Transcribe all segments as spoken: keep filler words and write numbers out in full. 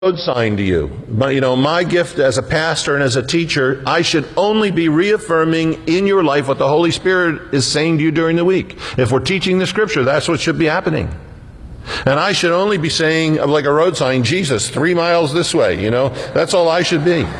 road sign to you. But, you know, my gift as a pastor and as a teacher, I should only be reaffirming in your life what the Holy Spirit is saying to you during the week. If we're teaching the Scripture, that's what should be happening. And I should only be saying, like a road sign, Jesus, three miles this way, you know. That's all I should be.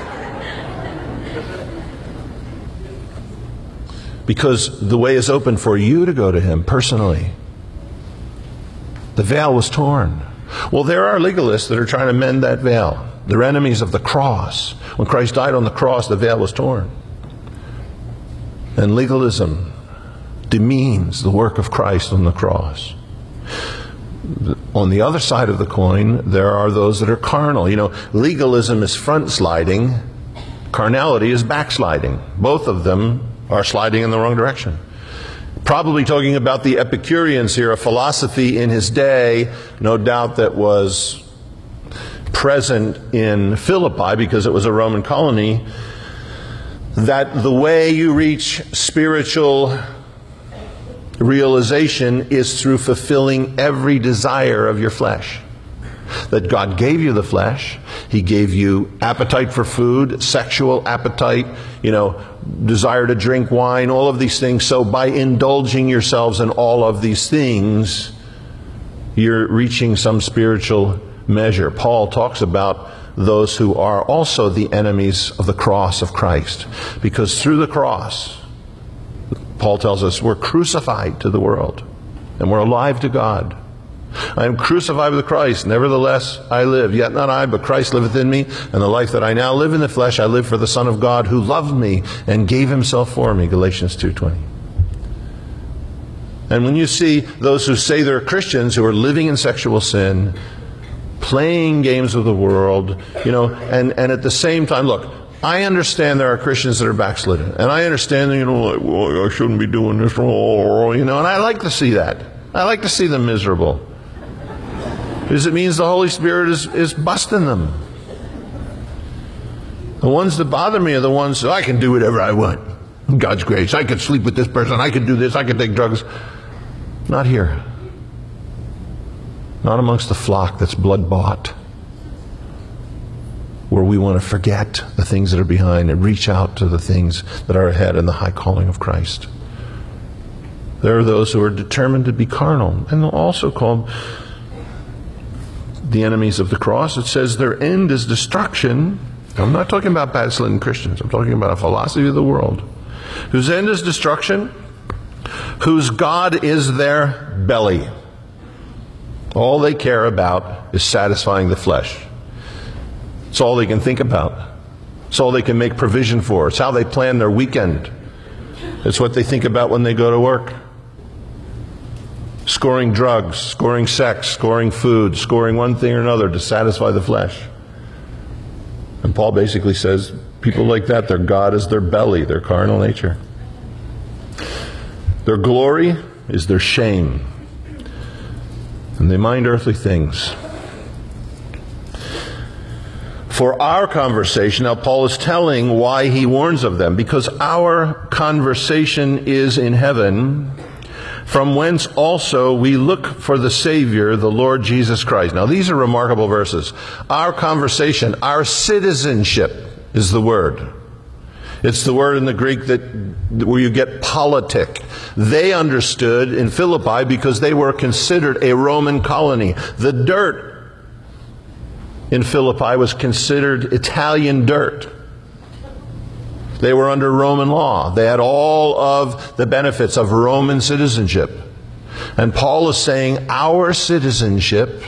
Because the way is open for you to go to Him personally. The veil was torn. Well, there are legalists that are trying to mend that veil. They're enemies of the cross. When Christ died on the cross, the veil was torn. And legalism demeans the work of Christ on the cross. On the other side of the coin, there are those that are carnal. You know, legalism is front sliding. Carnality is backsliding. Both of them are sliding in the wrong direction. Probably talking about the Epicureans here, a philosophy in his day, no doubt that was present in Philippi because it was a Roman colony, that the way you reach spiritual realization is through fulfilling every desire of your flesh. That God gave you the flesh. He gave you appetite for food, sexual appetite, you know, desire to drink wine, all of these things. So by indulging yourselves in all of these things, you're reaching some spiritual measure. Paul talks about those who are also the enemies of the cross of Christ. Because through the cross, Paul tells us we're crucified to the world and we're alive to God. I am crucified with Christ, nevertheless I live. Yet not I, but Christ liveth in me. And the life that I now live in the flesh, I live for the Son of God, who loved me and gave Himself for me. Galatians two twenty. And when you see those who say they're Christians, who are living in sexual sin, playing games with the world, you know, and, and at the same time, look, I understand there are Christians that are backslidden. And I understand, you know, like, well, I shouldn't be doing this, you know, and I like to see that. I like to see them miserable. Because it means the Holy Spirit is, is busting them. The ones that bother me are the ones that I can do whatever I want. God's grace. I could sleep with this person. I could do this. I could take drugs. Not here. Not amongst the flock that's blood-bought. Where we want to forget the things that are behind and reach out to the things that are ahead in the high calling of Christ. There are those who are determined to be carnal, and also called the enemies of the cross. It says their end is destruction. I'm not talking about backslidden Christians. I'm talking about a philosophy of the world. Whose end is destruction, whose God is their belly. All they care about is satisfying the flesh. It's all they can think about. It's all they can make provision for. It's how they plan their weekend. It's what they think about when they go to work. Scoring drugs, scoring sex, scoring food, scoring one thing or another to satisfy the flesh. And Paul basically says, people like that, their God is their belly, their carnal nature. Their glory is their shame. And they mind earthly things. For our conversation, now Paul is telling why he warns of them. Because our conversation is in heaven, from whence also we look for the Savior, the Lord Jesus Christ. Now these are remarkable verses. Our conversation, our citizenship is the word. It's the word in the Greek that where you get politic. They understood in Philippi because they were considered a Roman colony. The dirt in Philippi was considered Italian dirt. They were under Roman law. They had all of the benefits of Roman citizenship. And Paul is saying our citizenship,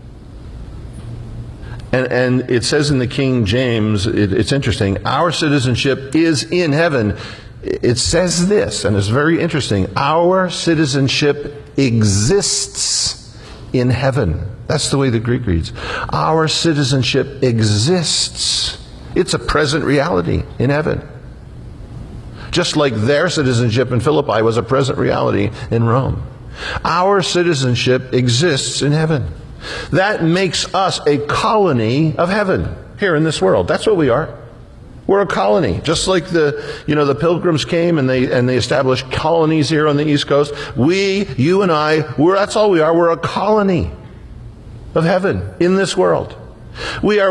and, and it says in the King James, it, it's interesting, our citizenship is in heaven. It says this, and it's very interesting, our citizenship exists in heaven. That's the way the Greek reads. Our citizenship exists. It's a present reality in heaven. Just like their citizenship in Philippi was a present reality in Rome. Our citizenship exists in heaven. That makes us a colony of heaven here in this world. That's what we are. We're a colony. Just like the, you know, the pilgrims came and they and they established colonies here on the East Coast. We, you and I, we're that's all we are. We're a colony of heaven in this world. We are